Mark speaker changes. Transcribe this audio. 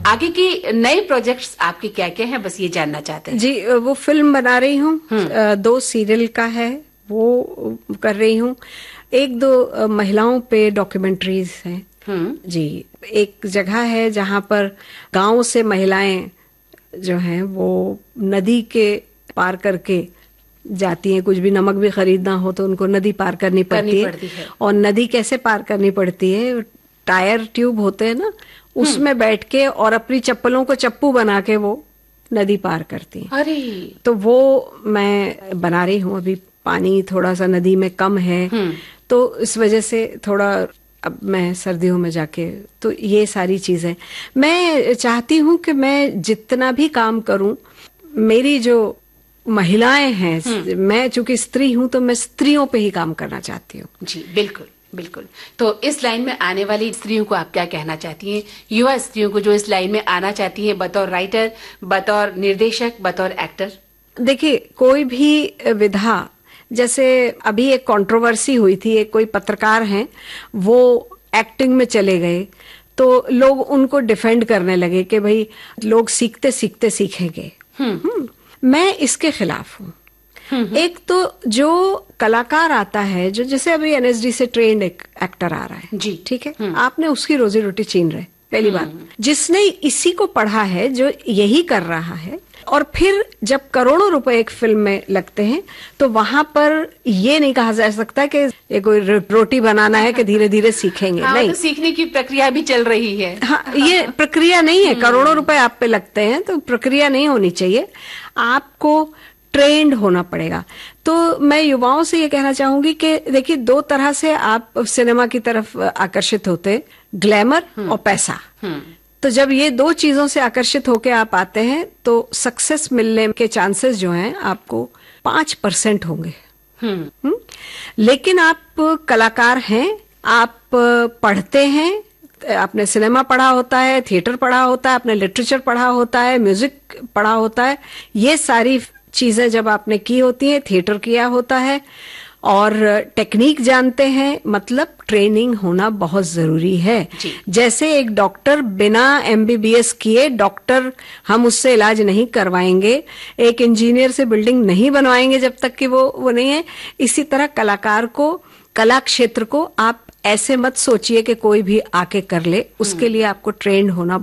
Speaker 1: आगे की नए प्रोजेक्ट्स आपके क्या क्या हैं, बस ये जानना चाहते हैं।
Speaker 2: जी, वो फिल्म बना रही हूँ, 2 सीरियल का है वो कर रही हूँ, 1-2 महिलाओं पे डॉक्यूमेंट्रीज हैं। जी, एक जगह है जहाँ पर गांव से महिलाएं जो हैं वो नदी के पार करके जाती हैं। कुछ भी नमक भी खरीदना हो तो उनको नदी पार करनी पड़ती है। और नदी कैसे पार करनी पड़ती है, टायर ट्यूब होते हैं ना, उसमें बैठ के और अपनी चप्पलों को चप्पू बना के वो नदी पार करती हैं।
Speaker 1: अरे,
Speaker 2: तो वो मैं बना रही हूँ। अभी पानी थोड़ा सा नदी में कम है तो इस वजह से थोड़ा अब मैं सर्दियों में जाके, तो ये सारी चीजें मैं चाहती हूँ कि मैं जितना भी काम करूं, मेरी जो महिलाएं हैं, मैं चूंकि स्त्री हूं तो मैं स्त्रियों पे ही काम करना चाहती हूँ।
Speaker 1: जी बिल्कुल बिल्कुल। तो इस लाइन में आने वाली स्त्रियों को आप क्या कहना चाहती हैं, युवा स्त्रियों को जो इस लाइन में आना चाहती हैं, बतौर राइटर, बतौर निर्देशक, बतौर एक्टर?
Speaker 2: देखिए, कोई भी विधा, जैसे अभी एक कंट्रोवर्सी हुई थी, एक कोई पत्रकार हैं वो एक्टिंग में चले गए तो लोग उनको डिफेंड करने लगे कि भाई लोग सीखते सीखते सीखेंगे। मैं इसके खिलाफ हूँ। एक तो जो कलाकार आता है, जो जैसे अभी एनएसडी से ट्रेंड एक एक्टर आ रहा है,
Speaker 1: जी
Speaker 2: ठीक है, आपने उसकी रोजी रोटी छीन रहे, पहली बात। जिसने इसी को पढ़ा है, जो यही कर रहा है, और फिर जब करोड़ों रुपए एक फिल्म में लगते हैं तो वहां पर ये नहीं कहा जा सकता कि ये कोई रोटी बनाना है कि धीरे धीरे सीखेंगे।
Speaker 1: हाँ,
Speaker 2: नहीं,
Speaker 1: तो सीखने की प्रक्रिया भी चल रही है।
Speaker 2: हाँ, ये प्रक्रिया नहीं है। करोड़ों रुपए आप पे लगते हैं तो प्रक्रिया नहीं होनी चाहिए, आपको ट्रेंड होना पड़ेगा। तो मैं युवाओं से ये कहना चाहूंगी कि देखिए, 2 तरह से आप सिनेमा की तरफ आकर्षित होते, ग्लैमर और पैसा। तो जब ये 2 चीजों से आकर्षित होके आप आते हैं तो सक्सेस मिलने के चांसेस जो हैं आपको 5% होंगे। लेकिन आप कलाकार हैं, आप पढ़ते हैं, आपने सिनेमा पढ़ा होता है, थिएटर पढ़ा होता है, आपने लिटरेचर पढ़ा होता है, म्यूजिक पढ़ा होता है, ये सारी चीजें जब आपने की होती है, थिएटर किया होता है और टेक्निक जानते हैं, मतलब ट्रेनिंग होना बहुत जरूरी है। जैसे एक डॉक्टर बिना एमबीबीएस किए डॉक्टर, हम उससे इलाज नहीं करवाएंगे, एक इंजीनियर से बिल्डिंग नहीं बनवाएंगे जब तक कि वो नहीं है। इसी तरह कलाकार को, कला क्षेत्र को आप ऐसे मत सोचिए कि कोई भी आके कर ले, उसके लिए आपको ट्रेंड होना